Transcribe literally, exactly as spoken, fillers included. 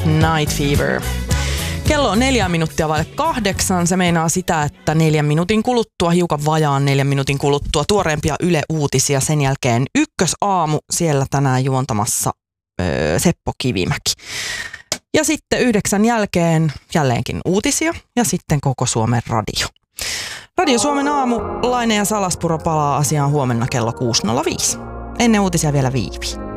Night Fever. Kello on neljä minuuttia vaille kahdeksan. Se meinaa sitä, että neljän minuutin kuluttua, hiukan vajaan neljän minuutin kuluttua, tuoreempia Yle-uutisia. Sen jälkeen ykkösaamu, siellä tänään juontamassa öö, Seppo Kivimäki. Ja sitten yhdeksän jälkeen jälleenkin uutisia ja sitten koko Suomen radio. Radio Suomen aamu, Laine ja Salaspuro palaa asiaan huomenna kello kuusi nolla viisi. Ennen uutisia vielä Viivi.